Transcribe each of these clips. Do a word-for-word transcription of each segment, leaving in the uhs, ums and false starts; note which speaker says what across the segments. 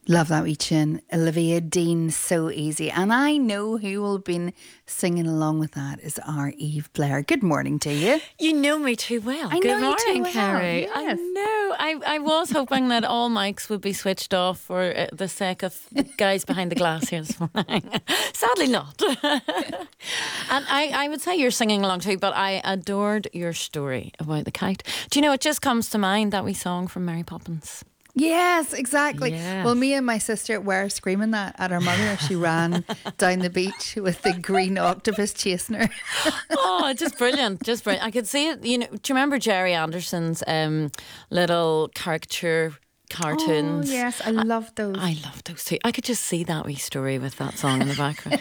Speaker 1: Love that wee tune. Olivia Dean, So Easy. And I know who will have been singing along with that is our Eve Blair. Good morning to you.
Speaker 2: You know me too well.
Speaker 1: I
Speaker 2: Good
Speaker 1: know you too
Speaker 2: morning,
Speaker 1: well,
Speaker 2: Carrie.
Speaker 1: yes.
Speaker 2: I know. I, I was hoping that all mics would be switched off for uh, the sake of the guys behind the glass here this morning. Sadly not. And I, I would say you're singing along too, but I adored your story about the kite. Do you know, it just comes to mind, that wee song from Mary Poppins.
Speaker 1: Yes, exactly.
Speaker 2: Yes.
Speaker 1: Well, me and my sister were screaming that at our mother as she ran down the beach with the green octopus chasing her.
Speaker 2: Oh, just brilliant. Just brilliant. I could see it. You know, do you remember Jerry Anderson's um, little caricature cartoons?
Speaker 1: Oh, yes, I love those.
Speaker 2: I love those too. I could just see that wee story with that song in the background.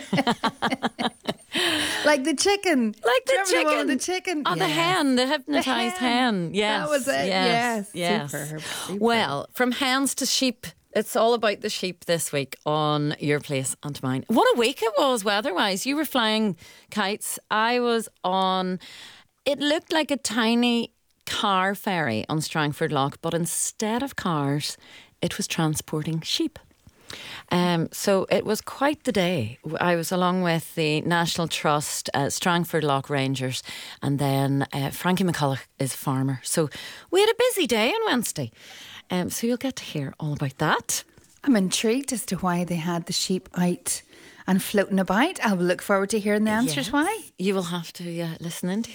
Speaker 1: Like the chicken.
Speaker 2: Like
Speaker 1: Do you
Speaker 2: the
Speaker 1: remember the one
Speaker 2: chicken.
Speaker 1: with the chicken.
Speaker 2: Oh, the
Speaker 1: Yes.
Speaker 2: hen, the hypnotised
Speaker 1: The
Speaker 2: hen.
Speaker 1: hen.
Speaker 2: Yes.
Speaker 1: That was it.
Speaker 2: Yes.
Speaker 1: Yes.
Speaker 2: yes.
Speaker 1: Super, super.
Speaker 2: Well, from hens to sheep, it's all about the sheep this week on Your Place and Mine. What a week it was weather-wise. You were flying kites. I was on... It looked like a tiny car ferry on Strangford Lough, but instead of cars, it was transporting sheep. Um, so it was quite the day. I was along with the National Trust, uh, Strangford Lough Rangers, and then uh, Frankie McCulloch is a farmer. So we had a busy day on Wednesday. Um, so you'll get to hear all about that.
Speaker 1: I'm intrigued as to why they had the sheep out and floating about. I'll look forward to hearing the answers
Speaker 2: Yes.
Speaker 1: why.
Speaker 2: You will have to uh, listen into